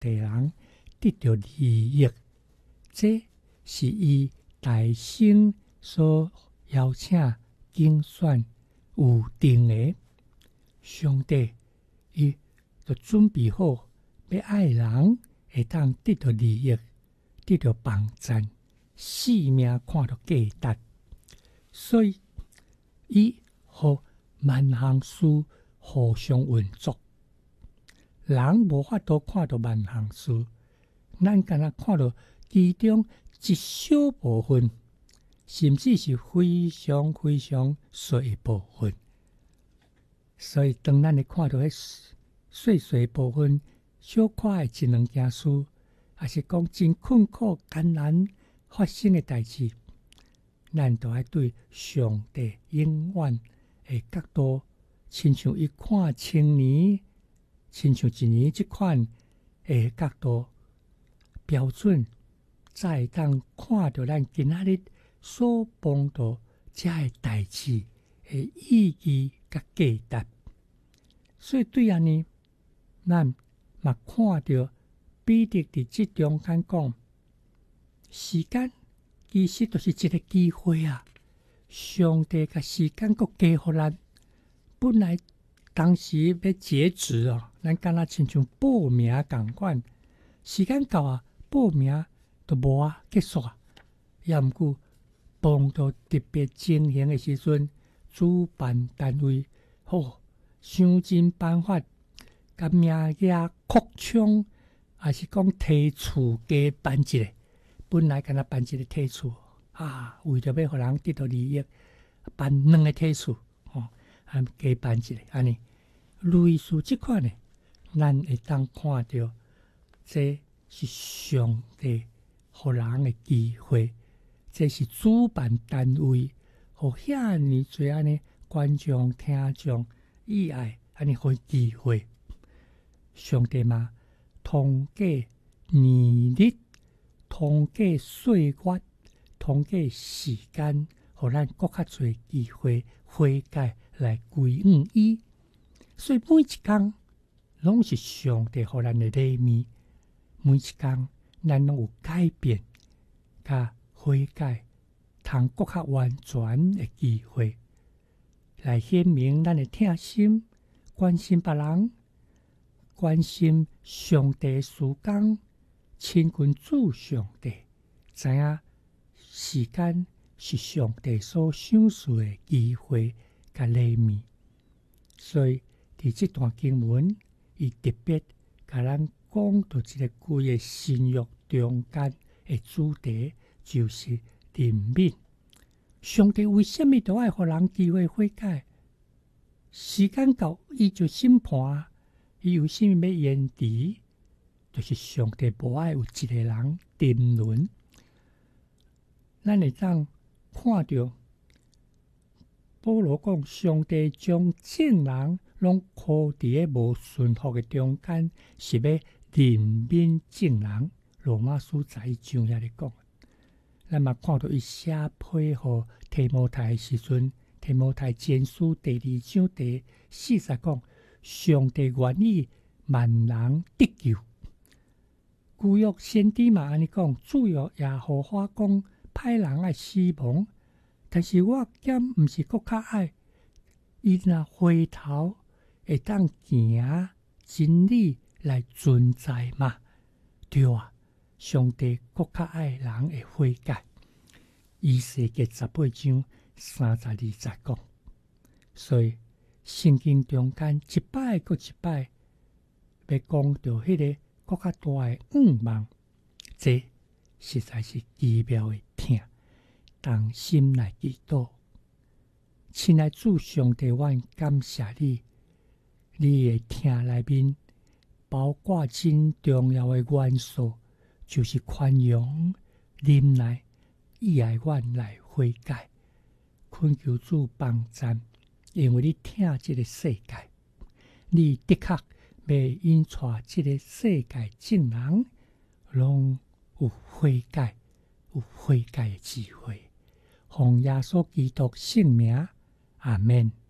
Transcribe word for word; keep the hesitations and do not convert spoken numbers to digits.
地人得到利益，这是伊大圣所邀请竞选有定的。上帝伊就准备好要爱人会当得到利益，得到帮赞，性命看到价值，所以伊和万行事互相运作。人无法度看到万行事，咱敢若看到其中一小部分，甚至是非常非常小的部分。所以当咱咧看到迄细细部分小可的一两件事，也是讲真困苦艰难发生的代志，咱都要对上帝永远的角度，亲像伊看青年，亲像一年即款的角度标准，才会当看到咱今仔日所碰到这个代志的意义甲价值。所以对安尼，咱嘛看到彼得伫即中间讲，时间其实就是一个机会啊！上帝甲时间阁加互咱，本来当时要截止哦，咱敢若亲像报名共款，时间到啊，报名就无啊，结束啊。也毋过碰到特别情形的时阵，主办单位吼想尽办法，甲名额扩充，还是讲梯次加办一个。本来敢若办一个梯次啊，为着要互人得到利益，办两个梯次，吼、哦，啊加办一个，安尼类似即款的，咱会当看到，这是上帝互人的机会，这是主办单位互遐尼侪安尼观众听众意爱安尼互机会。上帝嘛，通过年日，通过岁月，通过时间，互咱更较侪机会悔改来归向伊。所以每一天拢是上帝互咱的礼物，每一天咱拢有改变甲悔改，通更较完全的机会，来显明咱的疼心，关心别人，关心上帝的事工，亲近主上帝，知影时间是上帝所赏赐的机会甲礼物。所以伫这段经文，伊特别甲咱讲到一个规个新约中间的主题，就是怜悯。上帝为什么都爱互人机会悔改？时间到，伊就审判，伊有甚物要延迟？就是上帝无爱有一个人沉沦。咱会当看到保罗讲，上帝将正人拢扣伫个无顺服的中间，是要怜悯正人。罗马书十一章遐咧讲，咱嘛看到伊写批互提摩太的时阵，提摩太前书第二章第四节讲，上帝愿意万人得救。旧约先知嘛安尼讲，主要耶和华讲，歹人爱死亡，但是我减毋是搁较爱，伊若回头会当行真理来存在嘛？对啊，上帝搁较爱人会悔改。以西结十八章三十二节讲，所以圣经中间一摆搁一摆，要讲到迄个搁较大的愿望，这实在是奇妙的疼，当心来祈祷。亲爱主上帝，阮感谢你，你的疼内面包括真重要的元素，就是宽容、忍耐，以爱阮来悔改。恳求主帮赞，因为你疼这个世界，你的确要引带这个世界众人，拢有悔改，有悔改的机会。奉耶稣基督圣名，阿们。